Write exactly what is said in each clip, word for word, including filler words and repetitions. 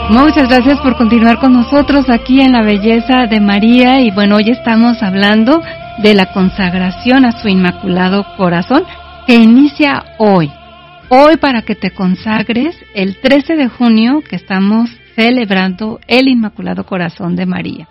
Muchas gracias por continuar con nosotros aquí en La Belleza de María. Y bueno, hoy estamos hablando de la consagración a su Inmaculado Corazón, que inicia hoy. Hoy, para que te consagres el trece de junio, que estamos celebrando el Inmaculado Corazón de María.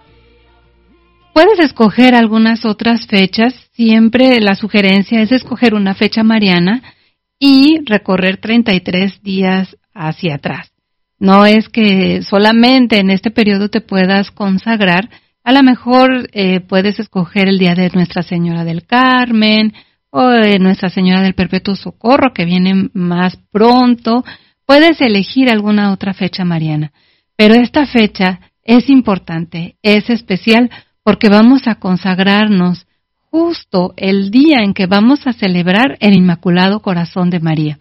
Puedes escoger algunas otras fechas. Siempre la sugerencia es escoger una fecha mariana y recorrer treinta y tres días hacia atrás. No es que solamente en este periodo te puedas consagrar. A lo mejor eh, puedes escoger el día de Nuestra Señora del Carmen o de Nuestra Señora del Perpetuo Socorro, que viene más pronto. Puedes elegir alguna otra fecha mariana. Pero esta fecha es importante, es especial, porque vamos a consagrarnos justo el día en que vamos a celebrar el Inmaculado Corazón de María.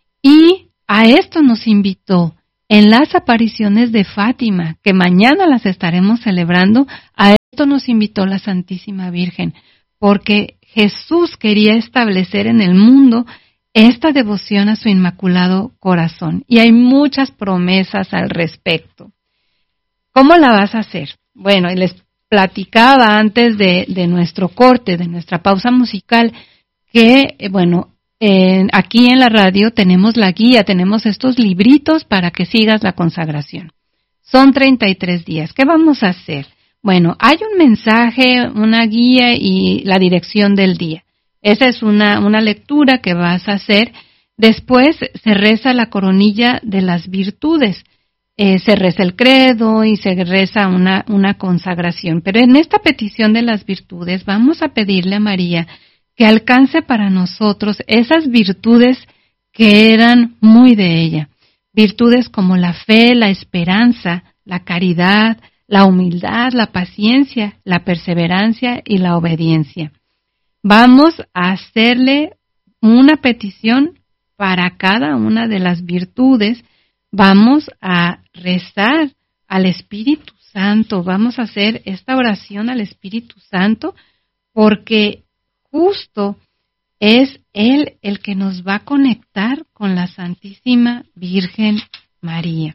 Y a esto nos invitó en las apariciones de Fátima, que mañana las estaremos celebrando. A esto nos invitó la Santísima Virgen, porque Jesús quería establecer en el mundo esta devoción a su Inmaculado Corazón. Y hay muchas promesas al respecto. ¿Cómo la vas a hacer? Bueno, les platicaba antes de, de nuestro corte, de nuestra pausa musical, que, eh, bueno, Eh, aquí en la radio tenemos la guía, tenemos estos libritos para que sigas la consagración. Son treinta y tres días. ¿Qué vamos a hacer? Bueno, hay un mensaje, una guía y la dirección del día. Esa es una, una lectura que vas a hacer. Después se reza la coronilla de las virtudes. Eh, se reza el credo y se reza una, una consagración. Pero en esta petición de las virtudes vamos a pedirle a María que alcance para nosotros esas virtudes que eran muy de ella. Virtudes como la fe, la esperanza, la caridad, la humildad, la paciencia, la perseverancia y la obediencia. Vamos a hacerle una petición para cada una de las virtudes. Vamos a rezar al Espíritu Santo. Vamos a hacer esta oración al Espíritu Santo porque justo es Él el que nos va a conectar con la Santísima Virgen María.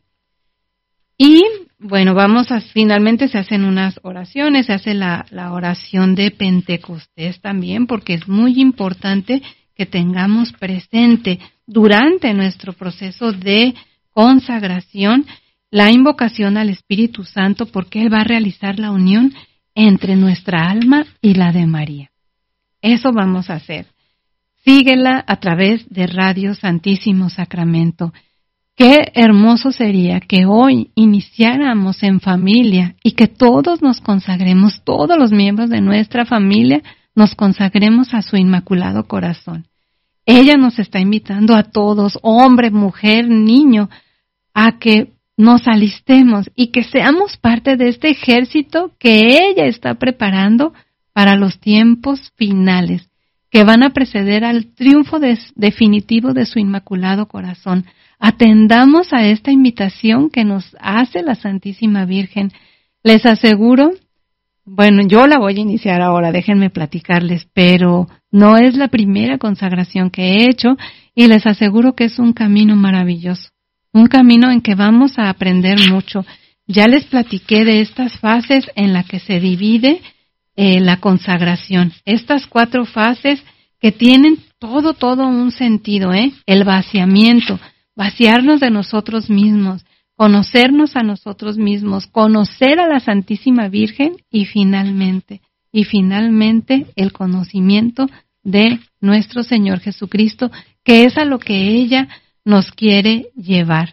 Y bueno, vamos a, finalmente se hacen unas oraciones, se hace la, la oración de Pentecostés también, porque es muy importante que tengamos presente durante nuestro proceso de consagración la invocación al Espíritu Santo, porque Él va a realizar la unión entre nuestra alma y la de María. Eso vamos a hacer. Síguela a través de Radio Santísimo Sacramento. Qué hermoso sería que hoy iniciáramos en familia y que todos nos consagremos, todos los miembros de nuestra familia nos consagremos a su Inmaculado Corazón. Ella nos está invitando a todos, hombre, mujer, niño, a que nos alistemos y que seamos parte de este ejército que ella está preparando para los tiempos finales, que van a preceder al triunfo de, definitivo de su Inmaculado Corazón. Atendamos a esta invitación que nos hace la Santísima Virgen. Les aseguro, bueno, yo la voy a iniciar ahora, déjenme platicarles, pero no es la primera consagración que he hecho y les aseguro que es un camino maravilloso, un camino en que vamos a aprender mucho. Ya les platiqué de estas fases en las que se divide Eh, la consagración, estas cuatro fases que tienen todo, todo un sentido, ¿eh? El vaciamiento, vaciarnos de nosotros mismos, conocernos a nosotros mismos, conocer a la Santísima Virgen y finalmente, y finalmente el conocimiento de nuestro Señor Jesucristo, que es a lo que ella nos quiere llevar.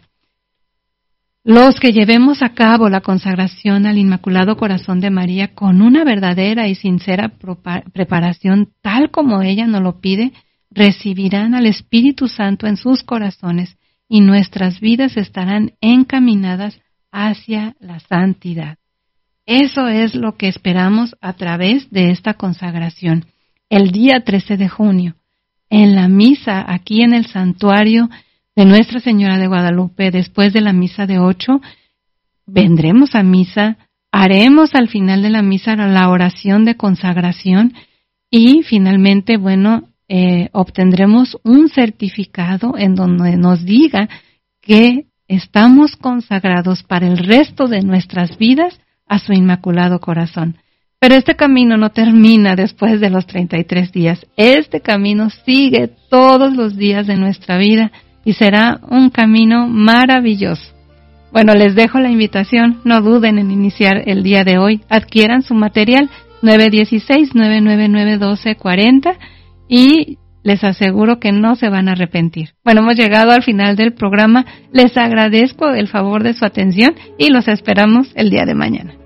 Los que llevemos a cabo la consagración al Inmaculado Corazón de María con una verdadera y sincera preparación, tal como ella nos lo pide, recibirán al Espíritu Santo en sus corazones y nuestras vidas estarán encaminadas hacia la santidad. Eso es lo que esperamos a través de esta consagración. El día trece de junio, en la misa aquí en el santuario de Nuestra Señora de Guadalupe, después de la misa de ocho, vendremos a misa, haremos al final de la misa la oración de consagración y finalmente, bueno, eh, obtendremos un certificado en donde nos diga que estamos consagrados para el resto de nuestras vidas a su Inmaculado Corazón. Pero este camino no termina después de los treinta y tres días. Este camino sigue todos los días de nuestra vida y será un camino maravilloso. Bueno, les dejo la invitación, no duden en iniciar el día de hoy. Adquieran su material nueve uno seis, nueve nueve nueve, uno dos cuatro cero y les aseguro que no se van a arrepentir. Bueno, hemos llegado al final del programa. Les agradezco el favor de su atención y los esperamos el día de mañana.